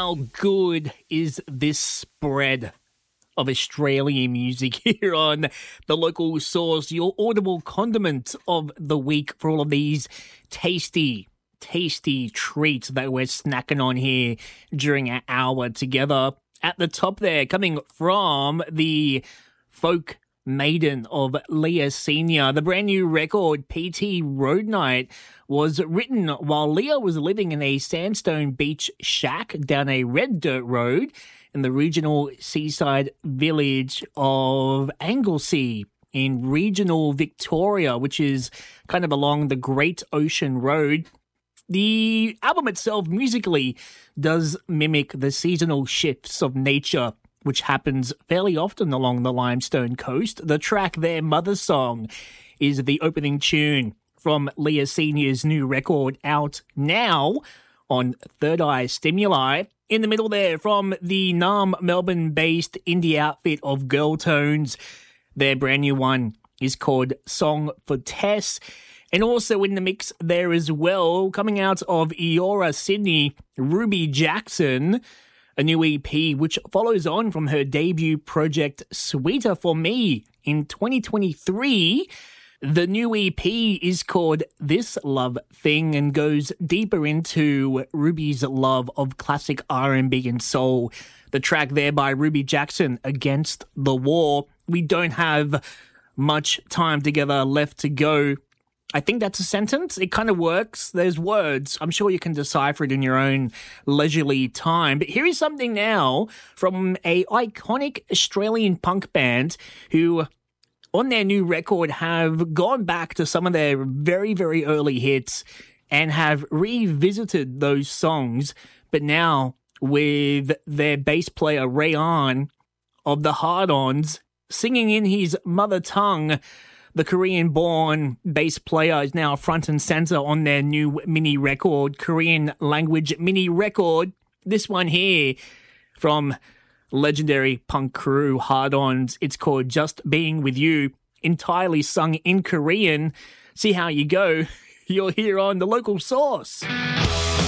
How good is this spread of Australian music here on The Local Source, your audible condiment of the week for all of these tasty treats that we're snacking on here during our hour together. At the top there, coming from the folk maiden of Leah Senior, the brand new record PT Road Night was written while Leah was living in a sandstone beach shack down a red dirt road in the regional seaside village of Anglesea in regional Victoria, which is kind of along the Great Ocean Road. The album itself musically does mimic the seasonal shifts of nature, which happens fairly often along the Limestone Coast. The track there, Mother Song, is the opening tune from Leah Senior's new record out now on Third Eye Stimuli. In the middle there, from the Naarm, Melbourne-based indie outfit of Girl Tones, their brand new one is called Song for Tess. And also in the mix there as well, coming out of Eora, Sydney, Ruby Jackson, a new EP which follows on from her debut project Sweeter For Me in 2023. The new EP is called This Love Thing and goes deeper into Ruby's love of classic R&B and soul. The track there by Ruby Jackson, Against the War. We don't have much time together left to go. I think that's a sentence. It kind of works. There's words. I'm sure you can decipher it in your own leisurely time. But here is something now from a iconic Australian punk band who, on their new record, have gone back to some of their very, very early hits and have revisited those songs, but now with their bass player Rayon of the Hard-Ons singing in his mother tongue. The Korean-born bass player is now front and center on their new mini record, Korean language mini record. This one here from legendary punk crew Hard-Ons. It's called Just Being With You, entirely sung in Korean. See how you go. You're here on The Local Source.